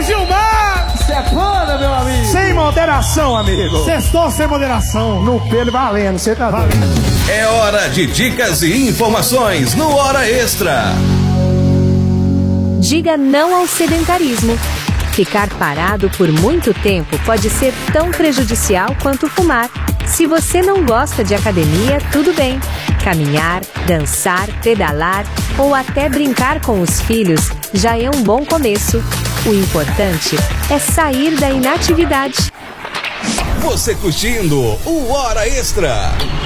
Gilmar! Sepana, meu amigo! Sem moderação, amigo! Sextou sem moderação! No pelo valendo, você tá valendo. É hora de dicas e informações no Hora Extra. Diga não ao sedentarismo. Ficar parado por muito tempo pode ser tão prejudicial quanto fumar. Se você não gosta de academia, tudo bem. Caminhar, dançar, pedalar ou até brincar com os filhos já é um bom começo. O importante é sair da inatividade. Você curtindo o Hora Extra.